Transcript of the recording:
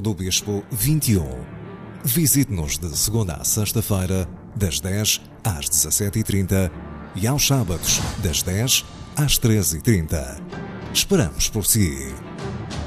do Bispo 21. Visite-nos de segunda a sexta-feira, das 10 às 17h30 e aos sábados, das 10 às 13h30. Esperamos por si.